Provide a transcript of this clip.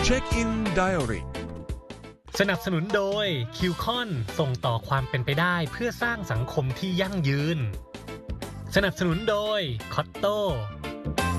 Check in Diary สนับสนุนโดยคิวคอนส่งต่อความเป็นไปได้เพื่อสร้างสังคมที่ยั่งยืนสนับสนุนโดยคอตโต้